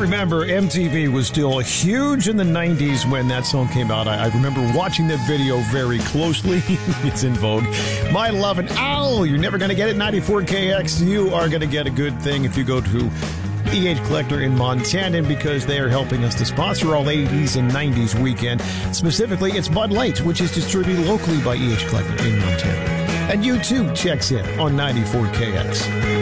remember MTV was still huge in the 90s when that song came out. I remember watching that video very closely. It's in vogue. My Love and Owl, you're never going to get it. 94KX, you are going to get a good thing if you go to EH Collector in Montana, because they are helping us to sponsor all 80s and 90s weekend. Specifically, it's Bud Light, which is distributed locally by EH Collector in Montana. And U2 checks in on 94KX.